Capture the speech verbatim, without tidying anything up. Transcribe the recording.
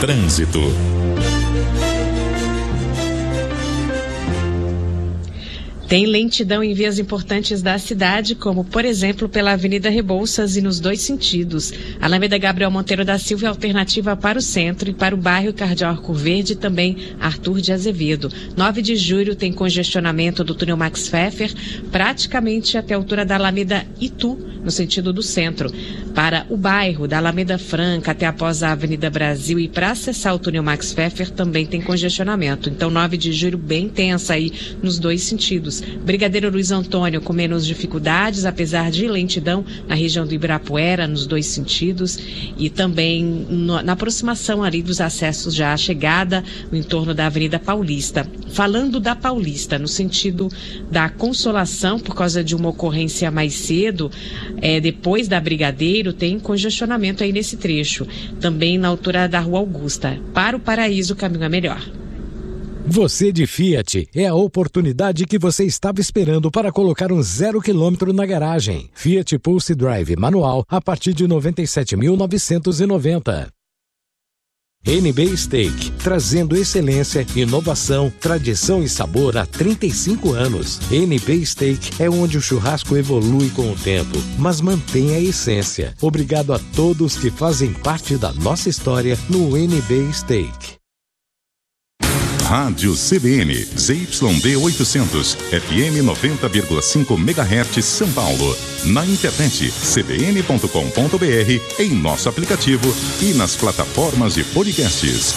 Trânsito. Tem lentidão em vias importantes da cidade, como, por exemplo, pela Avenida Rebouças e nos dois sentidos. Alameda Gabriel Monteiro da Silva é alternativa para o centro e para o bairro Cardeal Arco Verde e também Arthur de Azevedo. nove de julho tem congestionamento do túnel Max Pfeffer, praticamente até a altura da Alameda Itu, no sentido do centro. Para o bairro da Alameda Franca até após a Avenida Brasil e para acessar o túnel Max Pfeffer também tem congestionamento. Então, nove de julho bem tensa aí nos dois sentidos. Brigadeiro Luiz Antônio com menos dificuldades, apesar de lentidão na região do Ibirapuera, nos dois sentidos, e também no, na aproximação ali dos acessos já à chegada, no entorno da Avenida Paulista. Falando da Paulista, no sentido da Consolação, por causa de uma ocorrência mais cedo, é, depois da Brigadeiro, tem congestionamento aí nesse trecho. Também na altura da Rua Augusta. Para o Paraíso, o caminho é melhor. Você de Fiat, é a oportunidade que você estava esperando para colocar um zero quilômetro na garagem. Fiat Pulse Drive manual a partir de noventa e sete mil novecentos e noventa. N B Steak, trazendo excelência, inovação, tradição e sabor há trinta e cinco anos. N B Steak é onde o churrasco evolui com o tempo, mas mantém a essência. Obrigado a todos que fazem parte da nossa história no N B Steak. Rádio C B N, Z Y D oitocentos, F M noventa vírgula cinco megahertz, São Paulo. Na internet, c b n ponto com ponto b r, em nosso aplicativo e nas plataformas de podcasts.